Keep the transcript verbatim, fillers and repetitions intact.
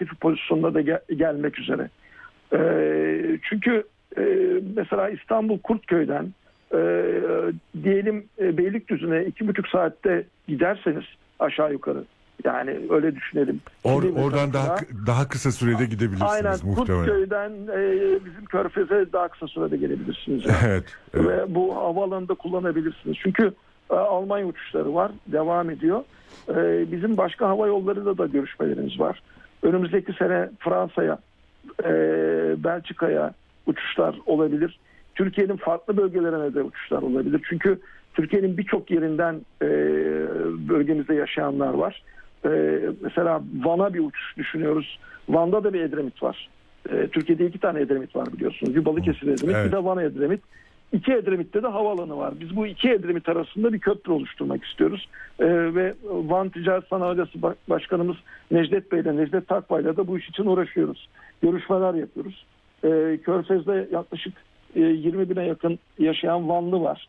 alternatif pozisyonuna da gel gelmek üzere. E, çünkü e, mesela İstanbul Kurtköy'den e, diyelim e, Beylikdüzü'ne iki buçuk saatte giderseniz aşağı yukarı, yani öyle düşünelim. Or, Şimdi oradan mesela, daha daha kısa sürede gidebilirsiniz aynen, muhtemelen. Kurtköy'den e, bizim Körfez'e daha kısa sürede gelebilirsiniz. Yani. Evet, evet. Ve bu havaalanında kullanabilirsiniz. Çünkü e, Almanya uçuşları var, devam ediyor. E, bizim başka hava yollarıyla da görüşmelerimiz var. Önümüzdeki sene Fransa'ya, e, Belçika'ya uçuşlar olabilir. Türkiye'nin farklı bölgelerine de uçuşlar olabilir. Çünkü Türkiye'nin birçok yerinden e, bölgemizde yaşayanlar var. E, mesela Van'a bir uçuş düşünüyoruz. Van'da da bir Edremit var. E, Türkiye'de iki tane Edremit var biliyorsunuz. Bir Balıkesir Edremit, Evet. bir de Van Edremit. İki Edremit'te de havaalanı var. Biz bu iki Edremit arasında bir köprü oluşturmak istiyoruz. E, ve Van Ticaret Sanayi Odası Başkanımız Necdet Bey'le, Necdet Takbay'la da bu iş için uğraşıyoruz. Görüşmeler yapıyoruz. E, Körfez'de yaklaşık e, yirmi bine yakın yaşayan Vanlı var.